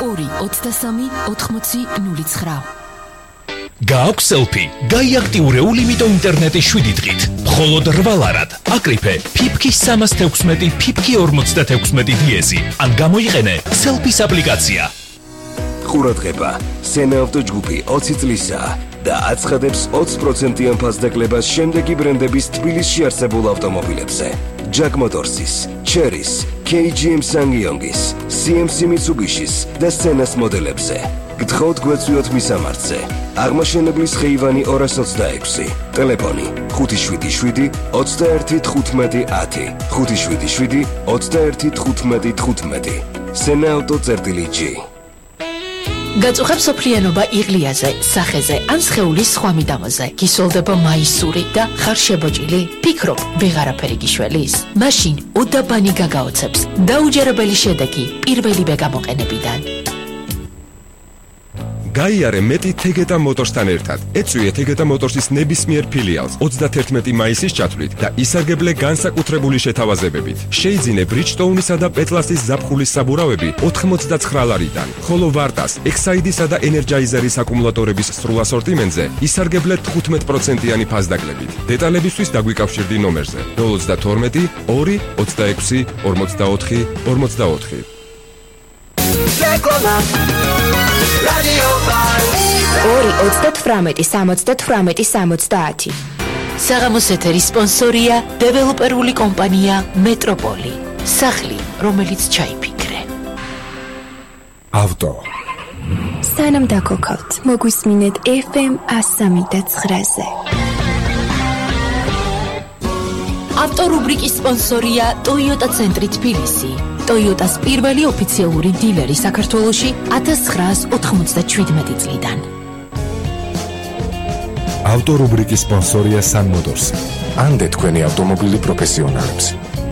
223 გააქვს სელფი, გაიაქტიურე ულიმიტო ინტერნეტის 7 დღით. მხოლოდ 8 ლარად. აკრიფე ფიფკი 316, ფიფკი 56 დიეზი. ან გამოიყენე სელფის აპლიკაცია. ყურადღება, სენაავტო ჯგუფი 20 წლისაა და აცხადებს 20%-იან ფასდაკლებას შემდეგი ბრენდების თბილისში არსებულ ავტომობილებზე. Jack Motors-ის, Chery-ის, KGM Ssangyong-ის, CMC Mitsubishi-ის და Senna-ს მოდელებზე. გთხოვთ გვეცვიოთ მისამართზე. აღმაშენებლის ხეივანი 226, ტელეფონი 577 211510, 577 211515. Senna-auto.g. გაწუხებს სოფლიანობა იღლიაზე, სახეზე ან სხეულის სხვა მიდამოზე. გისოლდება მაისური და ხარ შებოჭილი? ფიქრობ, ვეღარაფერი გიშველის? მაშინ უდაბანი გაგაოცებს. დაუჯერებელი შედეგი პირველივე გამოყენებიდან. გაიარე მეტი თეგეტა მოტორსთან ერთად. ეწვიე თეგეტა მოტორსის ნებისმიერ ფილიალს 31 მაისის ჩათვლით და ისარგებლე განსაკუთრებული შეთავაზებებით. შეიძინე Bridgestone'ისა და Petlas-ის ზაფხულის საბურავები 89 ლარიდან, ხოლო ვარტას, Exide-ისა და Energizer-ის აკუმულატორების სრულ ასორტიმენტზე ისარგებლე 15%-იანი ფასდაკლებით. დეტალებისთვის დაგვიკავშირდი ნომერზე 032 2 26 44 44. Radio 2-38-70. საღამოს ეთერის სპონსორია დეველოპერული კომპანია მეტროპოლი. სახლი, რომელიც ჩაიფიქრე. ავტო. სანამ დაგოქავთ, მოგვისმინეთ FM 103-ზე. ავტორუბრიკის სპონსორია Toyota ცენტრი თბილისი. Toyota-ს პირველი ოფიციალური დილერი საქართველოში 1997 წლიდან. ავტორუბრიკის სპონსორია Sun Motors. ანდე თქვენი ავტომობილი პროფესიონალებს.